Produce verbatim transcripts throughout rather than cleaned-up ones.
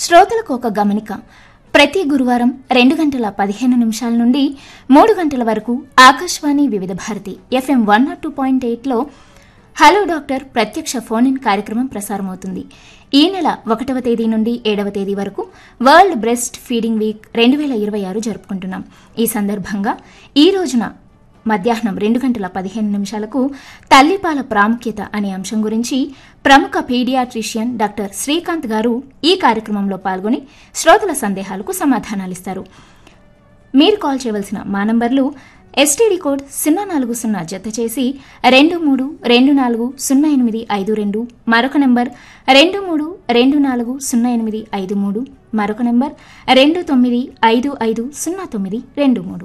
శ్రోతలకు ఒక గమనిక. ప్రతి గురువారం రెండు గంటల పదిహేను నిమిషాల నుండి మూడు గంటల వరకు ఆకాశవాణి వివిధ Bharati FM one not two point ఎయిట్లో హలో డాక్టర్ ప్రత్యక్ష ఫోన్ ఇన్ కార్యక్రమం ప్రసారమవుతుంది. ఈ నెల ఒకటవ తేదీ నుండి ఏడవ తేదీ వరకు వరల్డ్ బ్రెస్ట్ ఫీడింగ్ వీక్ రెండు వేల ఇరవై ఆరు జరుపుకుంటున్నాం. ఈ సందర్భంగా ఈ రోజున మధ్యాహ్నం రెండు గంటల పదిహేను నిమిషాలకు తల్లిపాల ప్రాముఖ్యత అనే అంశం గురించి ప్రముఖ పీడియాట్రిషియన్ డాక్టర్ శ్రీకాంత్ గారు ఈ కార్యక్రమంలో పాల్గొని శ్రోతల సందేహాలకు సమాధానాలిస్తారు. మీరు కాల్ చేయవలసిన మా నంబర్లు ఎస్టీడీ కోడ్ సున్నా నాలుగు సున్నా జత చేసి రెండు మూడు రెండు నాలుగు సున్నా ఎనిమిది ఐదు రెండు, మరొక నెంబర్ రెండు మూడు రెండు నాలుగు సున్నా ఎనిమిది ఐదు మూడు, మరొక నెంబర్ రెండు తొమ్మిది ఐదు ఐదు సున్నా తొమ్మిది రెండు మూడు.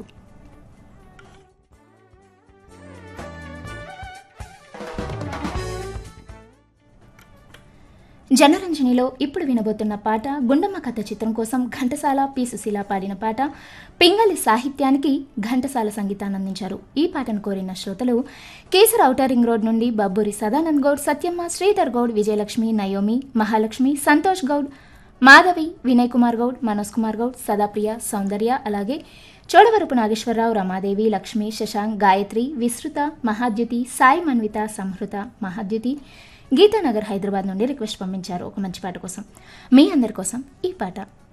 జనరంజనిలో ఇప్పుడు వినబోతున్న పాట గుండమ్మ కథ చిత్రం కోసం ఘంటసాల పి సుశీల పాడిన పాట. పింగళి సాహిత్యానికి ఘంటసాల సంగీతాన్ని అందించారు. ఈ పాటను కోరిన శ్రోతలు కేసర్ ఔటర్ రింగ్ రోడ్ నుండి బబ్బూరి సదానంద్ గౌడ్, సత్యమ్మ, శ్రీధర్ గౌడ్, విజయలక్ష్మి, నయోమి, మహాలక్ష్మి, సంతోష్ గౌడ్, మాధవి, వినయ్ కుమార్ గౌడ్, మనోజ్ కుమార్ గౌడ్, సదాప్రియ, సౌందర్య, అలాగే చోడవరపు నాగేశ్వరరావు, రమాదేవి, లక్ష్మి, శశాంక్, గాయత్రి, విస్తృత, మహాద్యుతి, సాయి మన్విత, సంహృత, మహాద్యుతి, గీతానగర్ హైదరాబాద్ నుండి రిక్వెస్ట్ పంపించారు ఒక మంచి పాట కోసం. మీ అందరి కోసం ఈ పాట.